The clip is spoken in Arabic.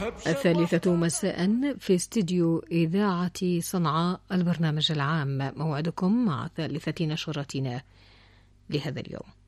مساء في استديو إذاعة صنعاء البرنامج العام، موعدكم مع ثالثة نشرتنا لهذا اليوم.